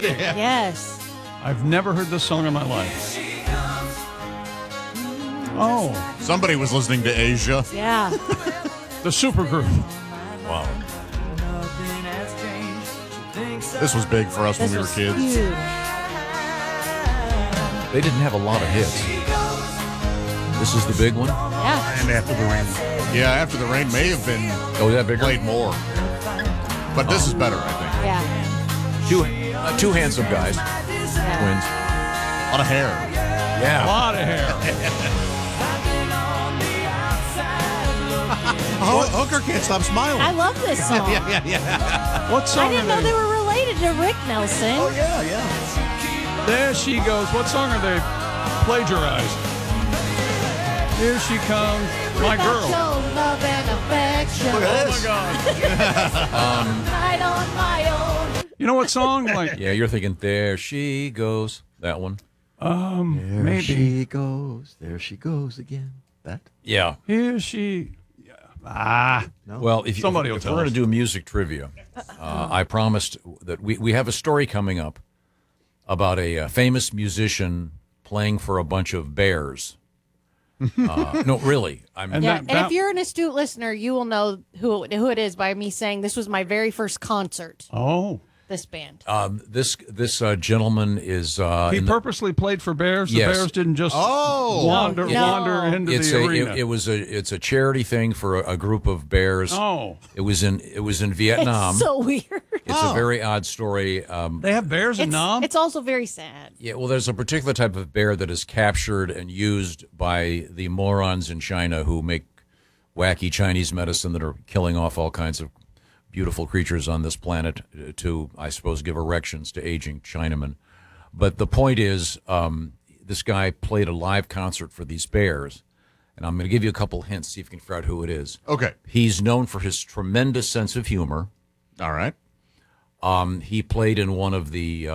Yes. I've never heard this song in my life. Oh, Somebody was listening to Asia. Yeah. the supergroup. Wow. This was big for us when we were kids. Huge. They didn't have a lot of hits. This is the big one? Yeah. And After the Rain. Yeah, After the Rain may have been Oh, is that bigger? played more. But this is better, I think. Yeah. Two handsome guys. Yeah. Twins. A lot of hair. A Yeah. lot of hair. Hooker can't stop smiling. I love this song. What song I didn't are know they? they were related to Rick Nelson. Oh, yeah. There she goes. What song are they plagiarized? Here she comes, my Without girl. your love and affection. Look at Oh this. my God. Right on my own. You know what song? Like, Yeah, you're thinking, there she goes. That one. There maybe. she goes. There she goes again. That? Yeah. Here she. Ah, Well, if Somebody will we're tell going to us. do music trivia, I promised that we have a story coming up about a famous musician playing for a bunch of bears. No, really. And Yeah, that- and if you're an astute listener, you will know who it is by me saying this was my very first concert. oh, This band. This gentleman is he in the- purposely played for Bears. The Yes. Bears didn't just Oh. wander No. into it's the a arena. it's a charity thing for a group of bears. Oh, It was in Vietnam. It's so weird. It's a very odd story. they have bears in Nam. It's also very sad. Yeah, well, there's a particular type of bear that is captured and used by the morons in China who make wacky Chinese medicine that are killing off all kinds of beautiful creatures on this planet to, I suppose, give erections to aging Chinamen. But the point is, this guy played a live concert for these bears, and I'm going to give you a couple hints, see if you can figure out who it is. Okay. He's known for his tremendous sense of humor. All right. He played in one of the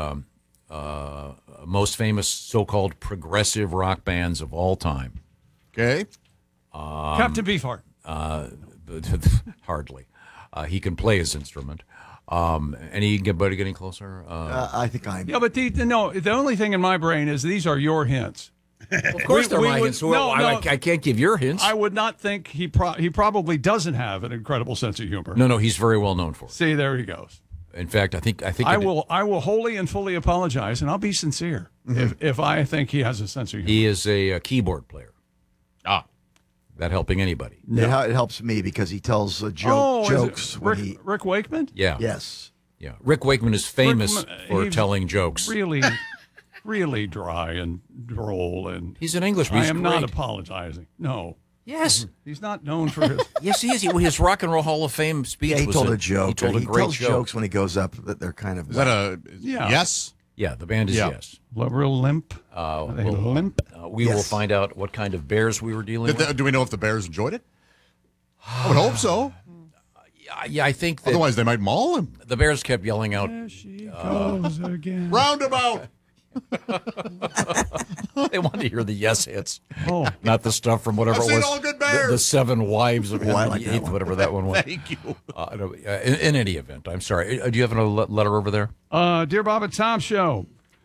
most famous so-called progressive rock bands of all time. Okay. Captain Beefheart. Hardly. He can play his instrument. Anybody getting closer? I think I'm. Yeah, but the only thing in my brain is these are your hints. Of course, they're we my would- hints. no, I can't give your hints. I would not think he probably doesn't have an incredible sense of humor. No, he's very well known for it. See, there he goes. In fact, I think I will wholly and fully apologize, and I'll be sincere if I think he has a sense of humor. he is a keyboard player. Ah. That helping anybody? Yeah, it helps me because he tells is jokes it when he. Rick Wakeman? Yeah. Yes. Yeah. Rick Wakeman is famous for he's telling jokes. Really, really dry and droll, and He's an Englishman. I He's am great. not apologizing. No, Yes. he's not known for his. Yes, he is. His Rock and Roll Hall of Fame speech Yeah, he was told a joke. He told a He great tells joke. jokes when he goes up that they're kind of. Is that a Yeah. yes? Yeah, the band is Yeah. yes. Real limp. Are they limp? We will Yes. find out what kind of bears we were dealing with. Do we know if the Bears enjoyed it? I would hope so. Yeah, I think that Otherwise, they might maul him. the bears kept yelling out. There she goes again. Roundabout. They wanted to hear the yes hits, Oh, not the stuff from whatever I've it seen was. all good the bears. Seven Wives of I Henry like that VIII, one. whatever that one was. Thank you. No, in any event, I'm sorry. Do you have a letter over there? Dear Bob and Tom Show,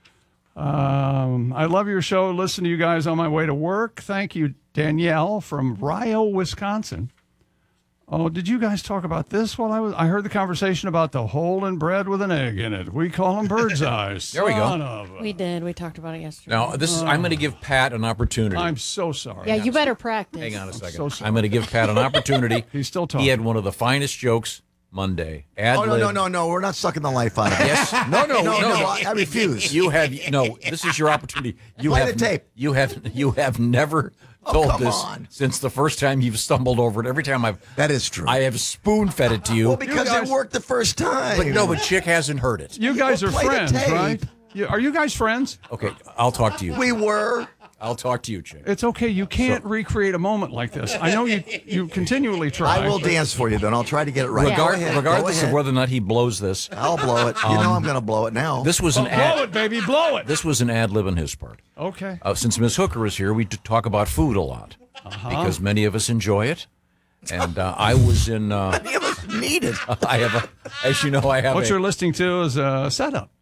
I love your show. Listen to you guys on my way to work. Thank you, Danielle from Rio, Wisconsin. Oh, did you guys talk about this while I heard the conversation about the hole in bread with an egg in it. We call them bird's eyes. There we go. Son of a- We did. We talked about it yesterday. Now, this is. I'm going to give Pat an opportunity. I'm so sorry. Yeah, you better practice. Hang on a second. so sorry. I'm going to give Pat an opportunity. He's still talking. He had one of the finest jokes Monday. Oh Ad-lib. no! We're not sucking the life out of it. Yes. No. I refuse. You have no. This is your opportunity. You Play have the tape. You have never told come this on. since the first time you've stumbled over it. Every time That is true. I have spoon fed it to you. Well, because guys- it worked the first time. but Chick hasn't heard it. You guys are Well, play the friends, tape. right? Are you guys friends? Okay, I'll talk to you. we were. I'll talk to you, Chick. It's okay. You can't recreate a moment like this. I know you continually try. I will dance for you, then. I'll try to get it right. Yeah. Go ahead, go Regardless of ahead. whether or not he blows this, I'll blow it. You know I'm going to blow it now. this was an Blow ad. it, baby. Blow it. This was an ad lib on his part. Okay. Since Miss Hooker is here, we talk about food a lot because many of us enjoy it. And I was in. Many of us need it. I have a, as you know, I have What a. you're listening to is a setup.